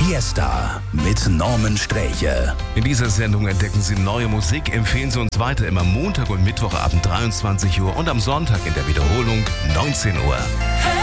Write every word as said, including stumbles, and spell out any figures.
Fiesta mit Norman Sträche. In dieser Sendung entdecken Sie neue Musik, empfehlen Sie uns weiter immer Montag und Mittwochabend dreiundzwanzig Uhr und am Sonntag in der Wiederholung neunzehn Uhr.